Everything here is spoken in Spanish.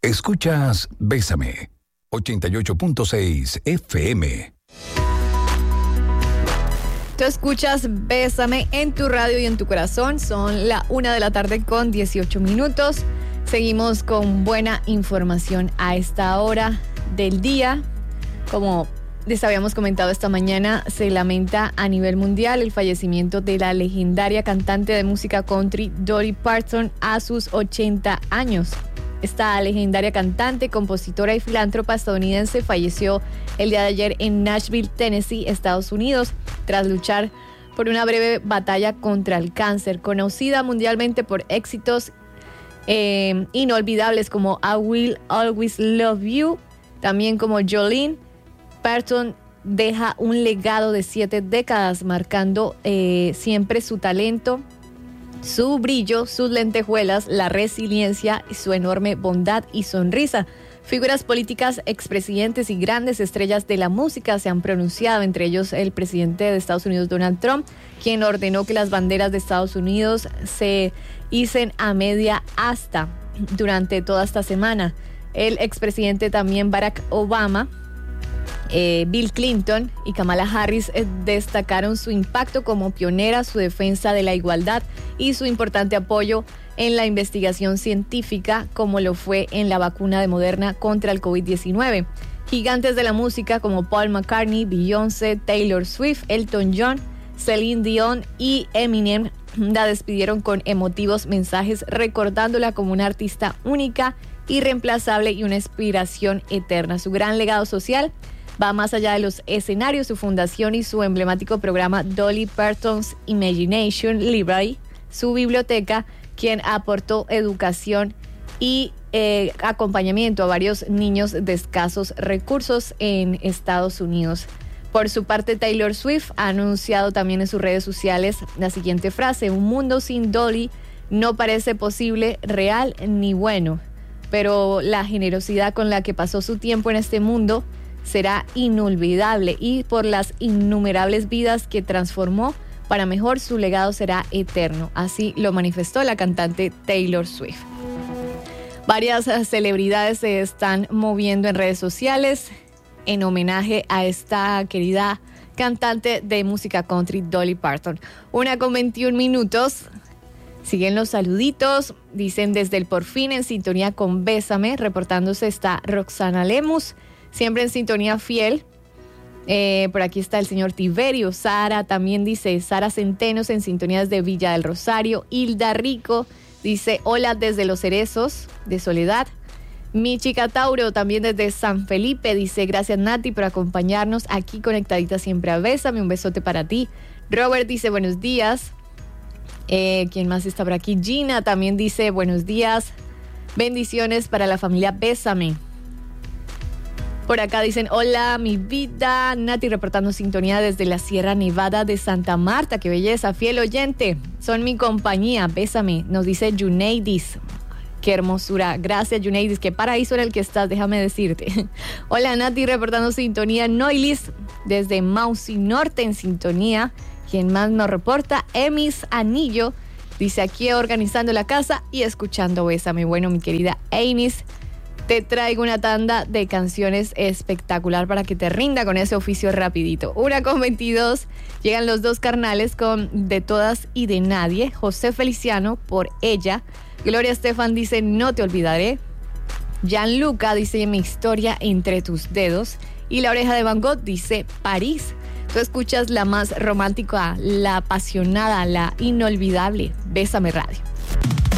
Escuchas Bésame, 88.6 FM. Tú escuchas Bésame en tu radio y en tu corazón. Son la 1:00 p.m. con 18 minutos. Seguimos con buena información a esta hora del día. Como les habíamos comentado esta mañana, se lamenta a nivel mundial el fallecimiento de la legendaria cantante de música country Dolly Parton a sus 80 años. Esta legendaria cantante, compositora y filántropa estadounidense falleció el día de ayer en Nashville, Tennessee, Estados Unidos, tras luchar por una breve batalla contra el cáncer. Conocida mundialmente por éxitos inolvidables como I Will Always Love You, también como Jolene, Parton deja un legado de 7 décadas, marcando siempre su talento, su brillo, sus lentejuelas, la resiliencia y su enorme bondad y sonrisa. Figuras políticas, expresidentes y grandes estrellas de la música se han pronunciado, entre ellos el presidente de Estados Unidos, Donald Trump, quien ordenó que las banderas de Estados Unidos se hicen a media asta durante toda esta semana. El expresidente también Barack Obama, Bill Clinton y Kamala Harris destacaron su impacto como pionera, su defensa de la igualdad y su importante apoyo en la investigación científica, como lo fue en la vacuna de Moderna contra el COVID-19. Gigantes de la música como Paul McCartney, Beyoncé, Taylor Swift, Elton John, Celine Dion y Eminem la despidieron con emotivos mensajes, recordándola como una artista única, irreemplazable y una inspiración eterna. Su gran legado social va más allá de los escenarios. Su fundación y su emblemático programa Dolly Parton's Imagination Library, su biblioteca, quien aportó educación y acompañamiento a varios niños de escasos recursos en Estados Unidos. Por su parte, Taylor Swift ha anunciado también en sus redes sociales la siguiente frase: un mundo sin Dolly no parece posible, real ni bueno, pero la generosidad con la que pasó su tiempo en este mundo será inolvidable, y por las innumerables vidas que transformó para mejor, su legado será eterno. Así lo manifestó la cantante Taylor Swift. Varias celebridades se están moviendo en redes sociales en homenaje a esta querida cantante de música country, Dolly Parton. 1:21 p.m. Siguen los saluditos. Dicen desde el Porfín en sintonía con Bésame. Reportándose está Roxana Lemus, siempre en sintonía fiel. Por aquí está el señor Tiberio. Sara también dice, Sara Centenos en sintonía desde Villa del Rosario. Hilda Rico dice, hola desde Los Cerezos de Soledad. Mi chica Tauro también desde San Felipe dice, gracias Nati por acompañarnos aquí conectadita siempre a Bésame, un besote para ti. Robert dice, buenos días. ¿Quién más está por aquí? Gina también dice, buenos días, bendiciones para la familia Bésame. Por acá dicen, hola mi vida, Nati reportando sintonía desde la Sierra Nevada de Santa Marta. Qué belleza, fiel oyente, son mi compañía, Bésame, nos dice Yuneidis. Qué hermosura, gracias Yuneidis, qué paraíso en el que estás, déjame decirte. Hola Nati reportando sintonía, Noilis desde Mausi Norte en sintonía. Quien más nos reporta, Emis Anillo, dice aquí organizando la casa y escuchando Bésame. Bueno, mi querida Emis, te traigo una tanda de canciones espectacular para que te rinda con ese oficio rapidito. 1:22, llegan los dos carnales con De Todas y de Nadie. José Feliciano por Ella. Gloria Estefan dice No te olvidaré. Gianluca dice Mi historia entre tus dedos. Y La Oreja de Van Gogh dice París. Tú escuchas la más romántica, la apasionada, la inolvidable Bésame Radio.